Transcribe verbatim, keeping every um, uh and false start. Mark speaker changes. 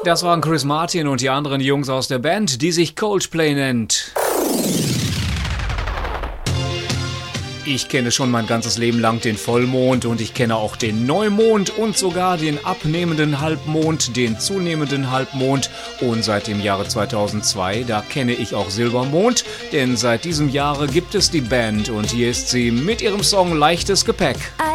Speaker 1: Das waren Chris Martin und die anderen Jungs aus der Band, die sich Coldplay nennt. Ich kenne schon mein ganzes Leben lang den Vollmond und ich kenne auch den Neumond und sogar den abnehmenden Halbmond, den zunehmenden Halbmond und seit dem Jahre zweitausendzwei, da kenne ich auch Silbermond, denn seit diesem Jahre gibt es die Band und hier ist sie mit ihrem Song Leichtes Gepäck.